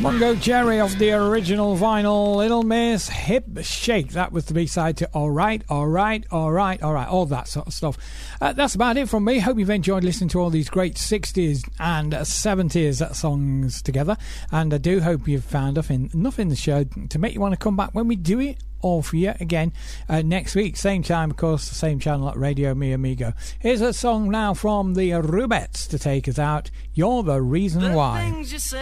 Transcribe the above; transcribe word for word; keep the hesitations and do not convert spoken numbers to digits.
Mungo Jerry of the original vinyl, Little Miss Hip Shake. That was the B-side to Alright, Alright, Alright, Alright, all that sort of stuff. Uh, that's about it from me. Hope you've enjoyed listening to all these great sixties and seventies songs together. And I do hope you've found enough in, enough in the show to make you want to come back when we do it all for you again uh, next week. Same time, of course, the same channel at Radio Mi Amigo. Here's a song now from the Rubettes to take us out. You're the Reason the Why. Things you say